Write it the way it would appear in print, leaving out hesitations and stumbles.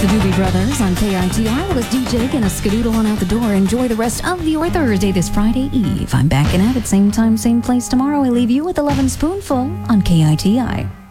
the Doobie Brothers on KITI. Well, it's DJ gonna skedoodle on out the door. Enjoy the rest of your Thursday this Friday Eve. I'm back and at it, same time, same place tomorrow. I leave you with 11 Spoonful on KITI.